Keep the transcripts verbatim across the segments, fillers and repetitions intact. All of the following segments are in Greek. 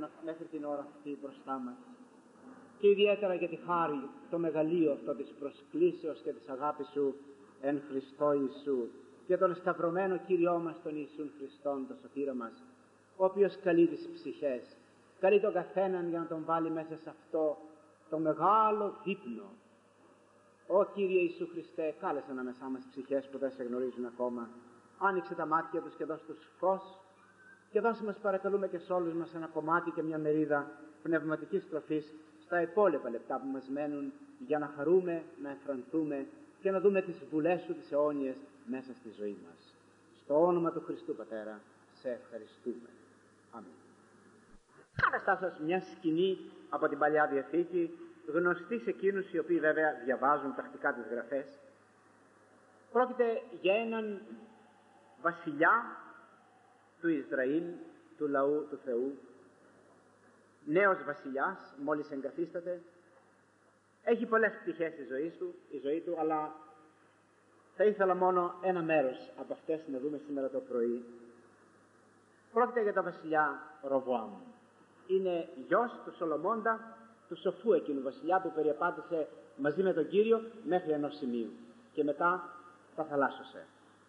ήρθαν μέχρι την ώρα αυτή μπροστά μας. Και ιδιαίτερα για τη χάρη, το μεγαλείο αυτό της προσκλήσεως και της αγάπης σου εν Χριστώ Ιησού, για τον σταυρωμένο Κύριό μας τον Ιησούν Χριστόν, τον σωτήρα μας, ο οποίος καλεί τις ψυχές, καλεί τον καθέναν για να τον βάλει μέσα σε αυτό το μεγάλο δείπνο. Ω Κύριε Ιησού Χριστέ, κάλεσε ανάμεσά μας ψυχές που δεν σε γνωρίζουν ακόμα. Άνοιξε τα μάτια τους και δώσ' τους φως και δώσε μας, παρακαλούμε, και σε όλους μας ένα κομμάτι και μια μερίδα πνευματικής τροφής στα υπόλοιπα λεπτά που μας μένουν, για να χαρούμε, να εφρανθούμε και να δούμε τις βουλές σου τις αιώνιες μέσα στη ζωή μας. Στο όνομα του Χριστού Πατέρα σε ευχαριστούμε. Αμήν. Αναστάσας μια σκηνή από την Παλιά Διαθήκη, γνωστή σε εκείνους οι οποίοι βέβαια διαβάζουν τακτικά τις γραφές. Πρόκειται για έναν βασιλιά του Ισραήλ, του λαού του Θεού, νέος βασιλιάς, μόλις εγκαθίσταται. Έχει πολλές πτυχές η ζωή του, η ζωή του, αλλά θα ήθελα μόνο ένα μέρος από αυτές να δούμε σήμερα το πρωί. Πρόκειται για τον βασιλιά Ροβοάμ. Είναι γιος του Σολομώντα, του σοφού εκείνου βασιλιά που περιεπάτησε μαζί με τον Κύριο μέχρι ενός σημείου και μετά τα θαλάσσωσε.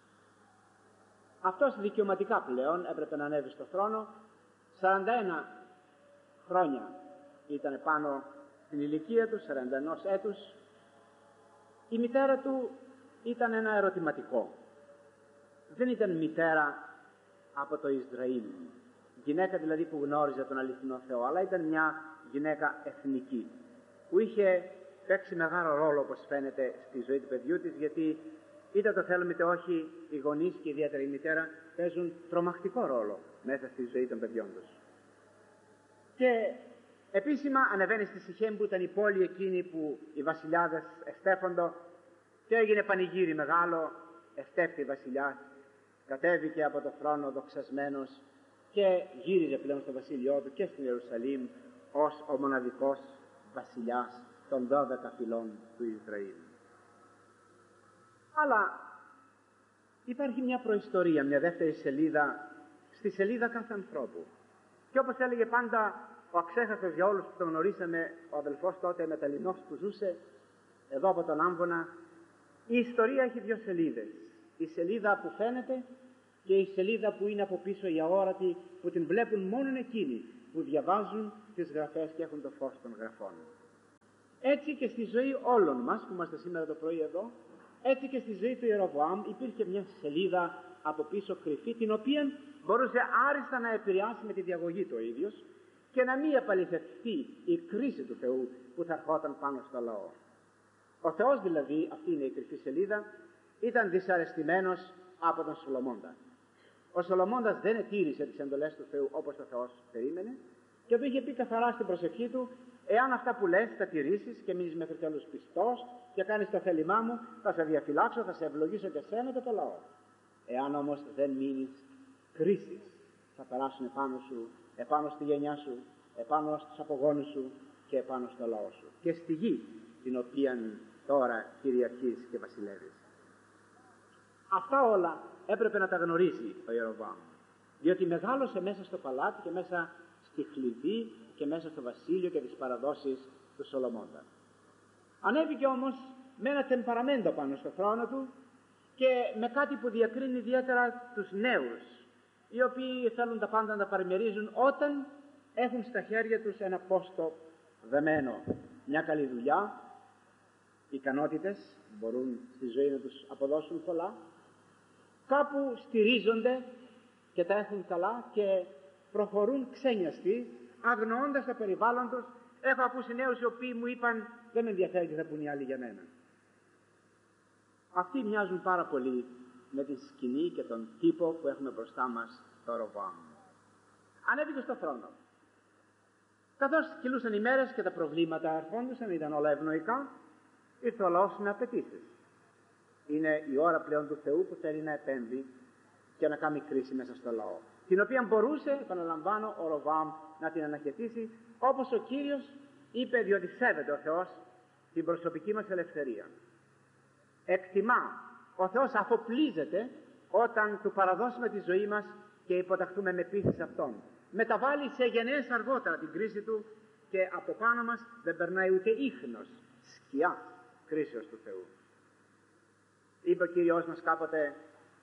Αυτός δικαιωματικά πλέον έπρεπε να ανέβει στο θρόνο. σαράντα ένα χρόνια ήταν πάνω στην ηλικία του, σαράντα ένα έτους. Η μητέρα του ήταν ένα ερωτηματικό. Δεν ήταν μητέρα από το Ισραήλ, γυναίκα δηλαδή που γνώριζε τον αληθινό Θεό, αλλά ήταν μια γυναίκα εθνική που είχε παίξει μεγάλο ρόλο, όπως φαίνεται, στη ζωή του παιδιού της, γιατί είτε το θέλουμε είτε όχι, οι γονείς και ιδιαίτερα η μητέρα παίζουν τρομακτικό ρόλο μέσα στη ζωή των παιδιών τους. Και επίσημα ανεβαίνει στη Σιχέμ, που ήταν η πόλη εκείνη που οι βασιλιάδες εστέφοντο, και έγινε πανηγύρι μεγάλο. Εστέφθη βασιλιάς, κατέβηκε από το θρόνο δοξασμένος και γύριζε πλέον στο βασίλειό του και στην Ιερουσαλήμ ως ο μοναδικός βασιλιάς των δώδεκα φυλών του Ισραήλ. Αλλά υπάρχει μια προϊστορία, μια δεύτερη σελίδα στη σελίδα κάθε ανθρώπου. Και όπως έλεγε πάντα ο αξέχαστος για όλους που τον γνωρίσαμε, ο αδελφός τότε Μεταλλινός που ζούσε εδώ από τον Άμβονα, η ιστορία έχει δύο σελίδες. Η σελίδα που φαίνεται και η σελίδα που είναι από πίσω, η αόρατη, που την βλέπουν μόνο εκείνοι που διαβάζουν τις γραφές και έχουν το φως των γραφών. Έτσι και στη ζωή όλων μας που είμαστε σήμερα το πρωί εδώ, έτσι και στη ζωή του Ιεροβοάμ υπήρχε μια σελίδα από πίσω κρυφή, την οποία μπορούσε άριστα να επηρεάσει με τη διαγωγή του ο ίδιος και να μην επαληθευτεί η κρίση του Θεού που θα ερχόταν πάνω στο λαό. Ο Θεός δηλαδή, αυτή είναι η κρυφή σελίδα, ήταν δυσαρεστημένος από τον Σολομώντα. Ο Σολομώντας δεν ετήρησε τις εντολές του Θεού όπως ο Θεός περίμενε και του είχε πει καθαρά στην προσευχή του: εάν αυτά που λες τα τηρήσεις και μείνεις μέχρι τέλους πιστός και κάνεις το θέλημά μου, θα σε διαφυλάξω, θα σε ευλογήσω και σένα και το λαό. Εάν όμως δεν μείνεις, κρίσεις θα περάσουν επάνω σου, επάνω στη γενιά σου, επάνω στους απογόνους σου και επάνω στο λαό σου και στη γη την οποία τώρα κυριαρχείς και βασιλεύεις. Αυτά όλα έπρεπε να τα γνωρίζει ο Ιεροβοάμ, διότι μεγάλωσε μέσα στο παλάτι και μέσα στη κλειδί και μέσα στο βασίλειο και τις παραδόσεις του Σολομώντα. Ανέβηκε όμως με ένα τεμπαραμέντο πάνω στο θρόνο του και με κάτι που διακρίνει ιδιαίτερα τους νέους, οι οποίοι θέλουν τα πάντα να τα παρεμερίζουν όταν έχουν στα χέρια τους ένα πόστο δεμένο, μια καλή δουλειά, ικανότητες, μπορούν στη ζωή να τους αποδώσουν πολλά, κάπου στηρίζονται και τα έχουν καλά και προχωρούν ξένιαστοι, αγνοώντας το περιβάλλον τους. Έχω ακούσει νέους οι οποίοι μου είπαν: δεν με ενδιαφέρει τι θα πουν οι άλλοι για μένα. Αυτοί μοιάζουν πάρα πολύ με τη σκηνή και τον τύπο που έχουμε μπροστά μας, το Ροβοάμ. Ανέβηκε στο θρόνο. Καθώς κυλούσαν οι μέρες και τα προβλήματα ερχόντουσαν, ήταν όλα ευνοϊκά, ήρθε ο λαός με απαιτήσεις. Είναι η ώρα πλέον του Θεού που θέλει να επέμβει και να κάνει κρίση μέσα στο λαό, την οποία μπορούσε, επαναλαμβάνω, ο Ροβοάμ να την αναχαιτήσει, όπως ο Κύριος είπε, διότι σέβεται ο Θεός την προσωπική μας ελευθερία. Εκτιμά ο Θεός, αφοπλίζεται όταν του παραδώσουμε τη ζωή μας και υποταχθούμε με πίστη σε Αυτόν. μεταβάλει σε γενναίες αργότερα την κρίση του και από πάνω μας δεν περνάει ούτε ίχνος, σκιά κρίσεως του Θεού. Είπε ο Κύριος μας κάποτε,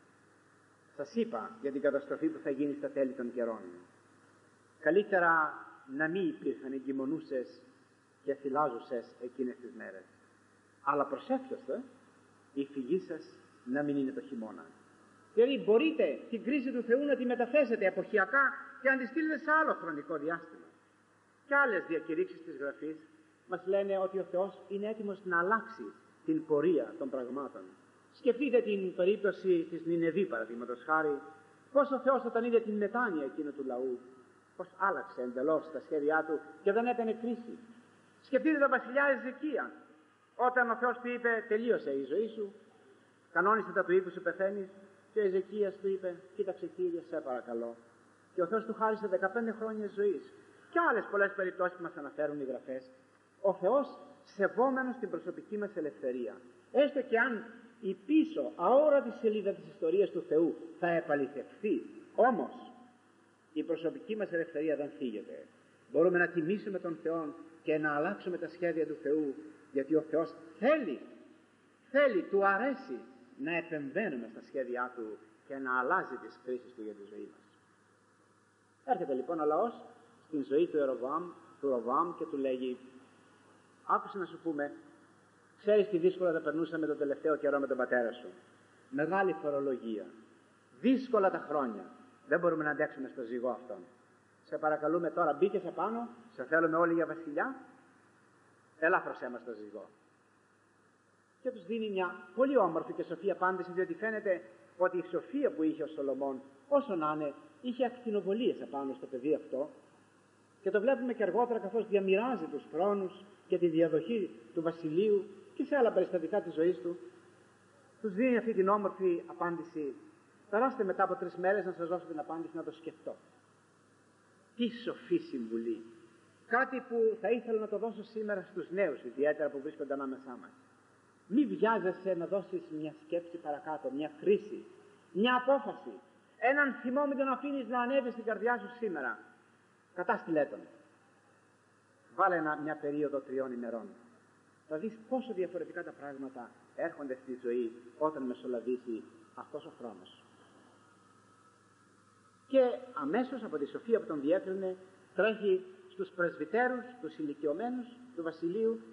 σας είπα για την καταστροφή που θα γίνει στα τέλη των καιρών. Καλύτερα να μην υπήρχαν εγκυμονούσες και θυλάζουσες εκείνες τις μέρες. Αλλά προσεύχεστε η φυγή σας να μην είναι το χειμώνα. Δηλαδή μπορείτε την κρίση του Θεού να τη μεταθέσετε εποχιακά και να τη στείλετε σε άλλο χρονικό διάστημα. Και άλλες διακηρύξεις της Γραφής μας λένε ότι ο Θεός είναι έτοιμος να αλλάξει την πορεία των πραγμάτων. Σκεφτείτε την περίπτωση της Νινεβή, παραδείγματος χάρη, πώς ο Θεός όταν είδε την μετάνοια εκείνου του λαού, πώς άλλαξε εντελώς τα σχέδιά του και δεν έκανε κρίση. Σκεφτείτε τον βασιλιά Εζεκία, όταν ο Θεός του είπε τελείωσε η ζωή σου, κανόνισε τα του οίκου σου, πεθαίνεις, και ο Εζεκίας του είπε κοίταξε Κύριε, σε παρακαλώ. Και ο Θεός του χάρισε δεκαπέντε χρόνια ζωής. Και άλλες πολλές περιπτώσεις που μας αναφέρουν οι Γραφές. Ο Θεός σεβόμενος την προσωπική μας ελευθερία. Έστω και αν η πίσω αόρατη σελίδα της ιστορίας του Θεού θα επαληθευθεί, όμως η προσωπική μας ελευθερία δεν θίγεται. Μπορούμε να τιμήσουμε τον Θεό και να αλλάξουμε τα σχέδια του Θεού, γιατί ο Θεός θέλει, θέλει, του αρέσει να επεμβαίνουμε στα σχέδιά του και να αλλάζει τις κρίσεις του για τη ζωή μας. Έρχεται λοιπόν ο λαός στην ζωή του Ιεροβοάμ, του Ροβοάμ και του λέγει, άκουσε να σου πούμε, ξέρεις τι δύσκολα τα περνούσαμε το τελευταίο καιρό με τον πατέρα σου. Μεγάλη φορολογία, δύσκολα τα χρόνια, δεν μπορούμε να αντέξουμε στο ζυγό αυτόν. Σε παρακαλούμε τώρα, μπήκες επάνω, σε θέλουμε όλοι για βασιλιά, ελάφρωσέ μας το ζυγό. Και τους δίνει μια πολύ όμορφη και σοφή απάντηση, διότι φαίνεται ότι η σοφία που είχε ο Σολομών, όσο να είναι, είχε ακτινοβολίες απάνω στο παιδί αυτό, και το βλέπουμε και αργότερα καθώς διαμοιράζει τους θρόνους και τη διαδοχή του βασιλείου και σε άλλα περιστατικά της ζωής του. Τους δίνει αυτή την όμορφη απάντηση. Περάστε μετά από τρεις μέρες να σας δώσω την απάντηση να το σκεφτώ. Τι σοφή συμβουλή. Κάτι που θα ήθελα να το δώσω σήμερα στους νέους, ιδιαίτερα που βρίσκονται ανάμεσά μας. Μη βιάζεσαι να δώσεις μια σκέψη παρακάτω, μια κρίση, μια απόφαση. Έναν θυμό μην τον αφήνεις να ανέβει στην καρδιά σου σήμερα. Κατάστηλέ τον. Βάλε ένα, μια περίοδο τριών ημερών. Θα δεις πόσο διαφορετικά τα πράγματα έρχονται στη ζωή όταν μεσολαβήσει αυτός ο χρόνος. Και αμέσως από τη σοφία που τον διέκρινε τρέχει στους πρεσβυτέρους, τους ηλικιωμένους του βασιλείου